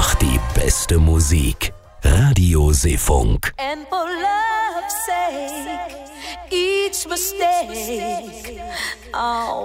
Einfach die beste Musik. Radio Seefunk. And for love's sake, each mistake, oh,